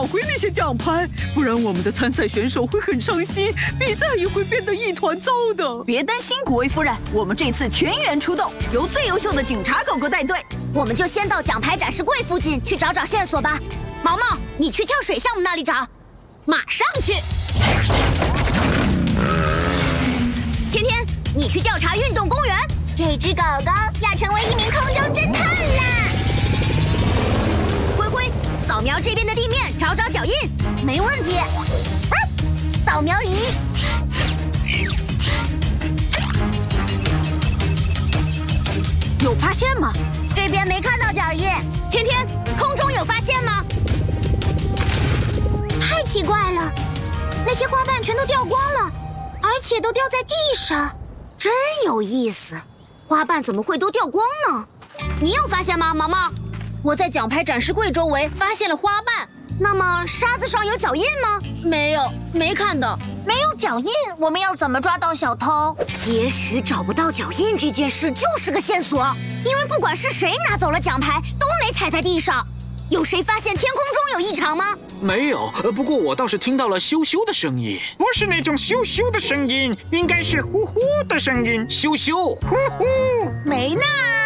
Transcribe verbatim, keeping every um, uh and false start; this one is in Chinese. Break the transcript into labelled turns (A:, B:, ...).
A: 找回那些奖牌，不然我们的参赛选手会很伤心，比赛也会变得一团糟的。
B: 别担心，古威夫人，我们这次全员出动，由最优秀的警察狗狗带队。
C: 我们就先到奖牌展示柜附近去找找线索吧。毛毛，你去跳水项目那里找，马上去。天天，你去调查运动公园。
D: 这只狗狗要成为一名空中侦探啦！
C: 灰灰，扫描这边的地面，找找脚印。
D: 没问题。扫描仪。
B: 有发现吗？
D: 这边没看到脚印。
C: 天天，空中有发现吗？
D: 太奇怪了，那些花瓣全都掉光了，而且都掉在地上，
C: 真有意思。花瓣怎么会都掉光呢？你有发现吗，毛毛？
E: 我在奖牌展示柜周围发现了花瓣。
C: 那么沙子上有脚印吗？
E: 没有，没看到。
D: 没有脚印，我们要怎么抓到小偷？
C: 也许找不到脚印这件事就是个线索，因为不管是谁拿走了奖牌，都没踩在地上。有谁发现天空中有异常吗？
F: 没有，不过我倒是听到了咻咻的声音。
G: 不是那种咻咻的声音，应该是呼呼的声音。
F: 咻咻，
G: 呼呼，
B: 没呢。